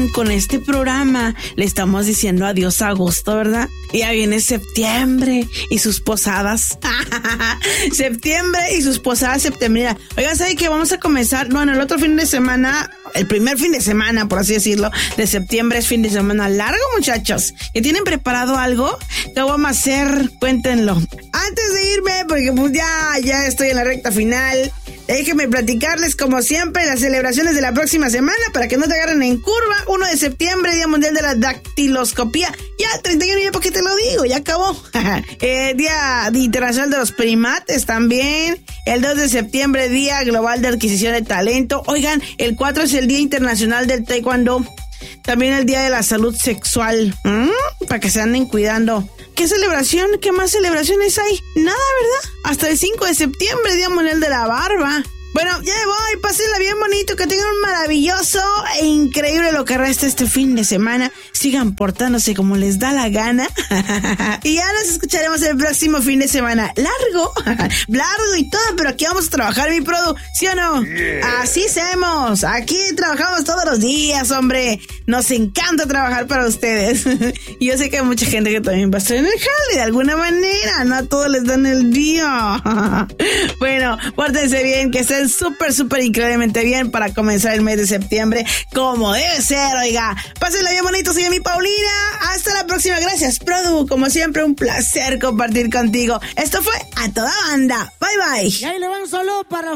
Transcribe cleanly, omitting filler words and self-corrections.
oigan, con este programa le estamos diciendo adiós a agosto, ¿verdad? Y ya viene septiembre y sus posadas. Septiembre y sus posadas septembrinas. Oigan, ¿saben qué? Vamos a comenzar, bueno, el otro fin de semana, el primer fin de semana, por así decirlo, de septiembre es fin de semana largo, muchachos. ¿Y tienen preparado algo? ¿Qué vamos a hacer? Cuéntenlo. Antes de irme, porque pues ya estoy en la recta final, déjenme platicarles, como siempre, las celebraciones de la próxima semana para que no te agarren en curva. 1 de septiembre, Día Mundial de la Dactiloscopía. Ya, 31, ya porque te lo digo, ya acabó. Día Internacional de los Primates también. El 2 de septiembre, Día Global de Adquisición de Talento. Oigan, el 4 es el Día Internacional del Taekwondo. También el Día de la Salud Sexual. Para que se anden cuidando. ¿Qué celebración? ¿Qué más celebraciones hay? Nada, ¿verdad? Hasta el 5 de septiembre, Día Mundial de la Barba. Bueno, ya me voy, pásenla bien bonito, que tengan un maravilloso e increíble lo que resta este fin de semana. Sigan portándose como les da la gana. Y ya nos escucharemos el próximo fin de semana. Largo y todo, pero aquí vamos a trabajar, mi produ, ¿sí o no? Yeah. Así hacemos, aquí trabajamos todos los días, hombre. Nos encanta trabajar para ustedes. Y yo sé que hay mucha gente que también va a estar en el jale de alguna manera. No a todos les dan el día. Bueno, pórtense bien, que estén súper increíblemente bien para comenzar el mes de septiembre como debe ser, oiga. Pásenla bien bonito, soy mi Paulina. Hasta la próxima, gracias, produ. Como siempre, un placer compartir contigo. Esto fue A Toda Banda. Bye. Y ahí le va un saludo para